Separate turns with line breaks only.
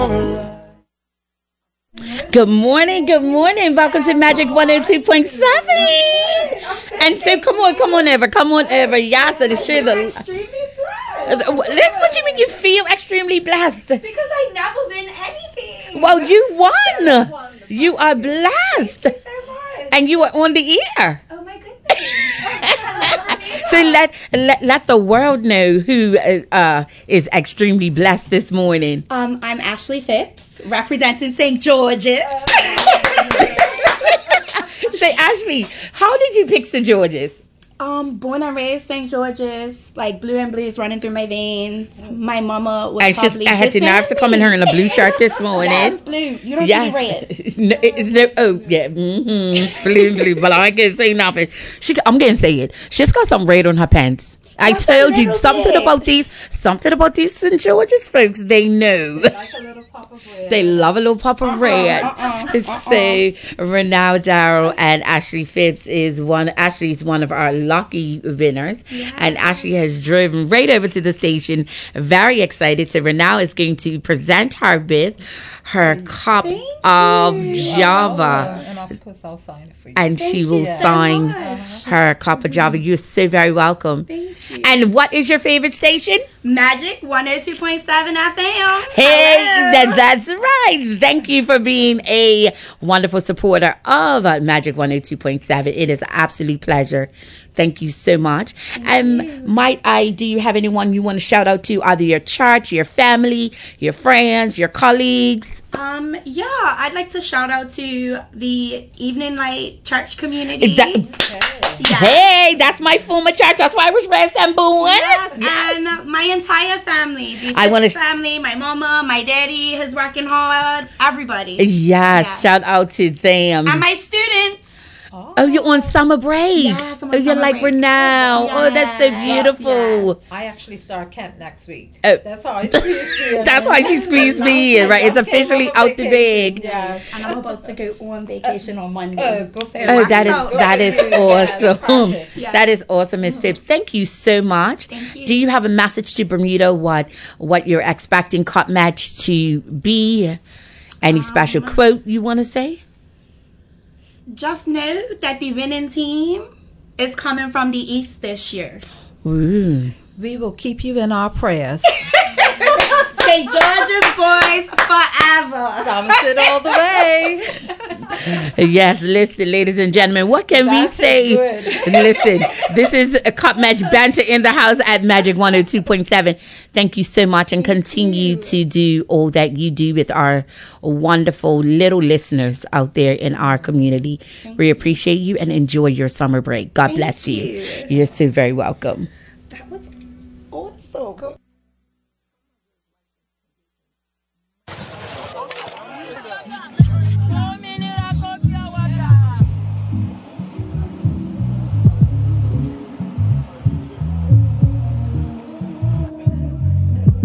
Good morning. Welcome to Magic 102.7. And so come on over. Yes, it is sure
Extremely blessed.
What you mean you feel extremely blessed?
Because I never win anything.
Well, you won. You are blessed.
Thank you so much.
And you are on the air.
Oh my goodness.
So let the world know who is extremely blessed this morning.
I'm Ashley Phipps, representing St. George's.
Say, Ashley, how did you pick St. George's?
Born and raised St. George's, like blue and blue is running through my veins. My mama was
I had to nerves to come in her in a blue shirt this morning.
Yes, blue. You don't see red.
No, it's no. Oh yeah, blue. But I can't say nothing. I'm gonna say it. She's got some red on her pants. I told you something about these St. George's folks. They know.
Like a little pop of red.
They love a little pop of red. So Renal Darrell and Ashley Phipps Ashley's one of our lucky winners. Yeah. And Ashley has driven right over to the station. Very excited. So Renal is going to present her with her cup of Java.
And of course I'll sign it for you.
And she will sign her cup of Java. You're so very welcome.
Thank you.
And what is your favorite station?
Magic 102.7 FM.
Hey, that's right. Thank you for being a wonderful supporter of Magic 102.7. It is an absolute pleasure. Thank you so much. Do you have anyone you want to shout out to? Either your church, your family, your friends, your colleagues?
Yeah, I'd like to shout out to the Evening Light Church community.
Hey, that's my former church. That's why I was raised and born.
Yes. And my entire family. Family, my mama, my daddy, who's working hard, everybody.
Yes, shout out to them.
And my students.
Oh, you're on summer break.
Yes,
you're like Renal.
Yes.
Oh, that's so beautiful.
Yes. I actually start camp next week.
Oh.
That's how I squeezed me.
That's why she squeezed me in, right? It's officially out the bag.
Yes.
And I'm about to go on vacation on Monday.
That is awesome.
Yes.
That is awesome, Miss Phipps. Thank you so much.
Thank you.
Do you have a message to Bermuda? What you're expecting Cup Match to be? Any special quote you want to say?
Just know that the winning team is coming from the East this year.
Ooh.
We will keep you in our prayers.
St. George's boys forever.
Thumbs it all the way.
Yes, listen, ladies and gentlemen, what can we say? Listen, this is a Cup Match banter in the house at Magic 102.7. Thank you so much, and continue to do all that you do with our wonderful little listeners out there in our community. We appreciate you and enjoy your summer break. God bless you. You're so very welcome.